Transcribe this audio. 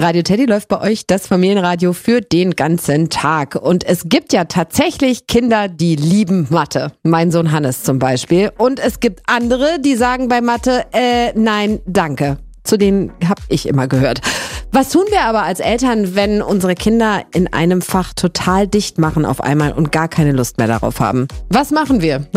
Radio Teddy läuft bei euch das Familienradio für den ganzen Tag. Und es gibt ja tatsächlich Kinder, die lieben Mathe. Mein Sohn Hannes zum Beispiel. Und es gibt andere, die sagen bei Mathe, nein, danke. Zu denen habe ich immer gehört. Was tun wir aber als Eltern, wenn unsere Kinder in einem Fach total dicht machen auf einmal und gar keine Lust mehr darauf haben? Was machen wir?